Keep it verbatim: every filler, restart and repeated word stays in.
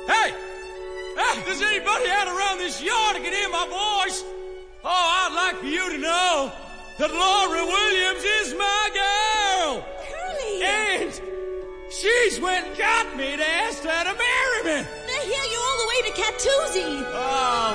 Hey! If there's anybody out around this yard who can hear my voice, oh, I'd like for you to know that Laura Williams is my girl! Curly! And she's went and got me to ask her to marry me! They hear you all the way to Catoozy! Oh,